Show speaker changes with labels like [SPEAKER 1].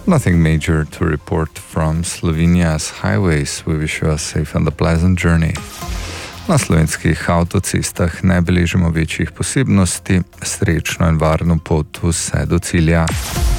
[SPEAKER 1] Nothing major to report from Slovenia's highways. We wish you a safe and a pleasant journey. Na slovenskih avtocestah ne beležimo večjih posebnosti, srečno in varno pot vse do cilja.